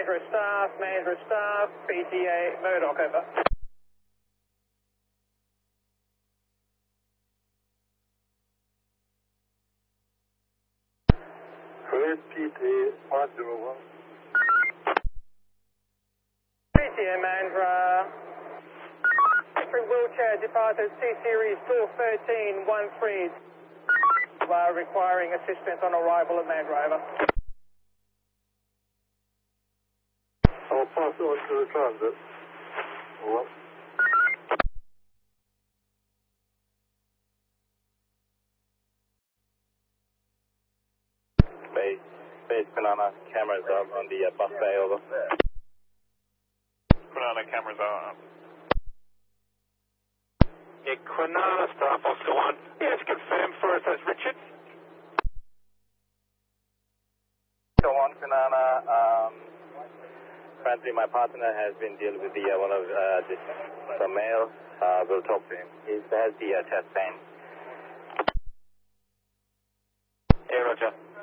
Mandra staff, PTA Murdoch, over. First PT 101. PTA Mandra. Wheelchair departed C-Series door 1313. Requiring assistance on arrival at Mandra, over. I'll pass it on to the transit. Over. Base Kwinana, cameras up on the bus bay, over. Kwinana, cameras are up. Yeah, Kwinana staff, Oscar 1. Yes, confirm for us as Richard. Go on, Kwinana. Frankly, my partner has been dealing with the male. We'll talk to him. He has the chest pain. Yeah, Roger.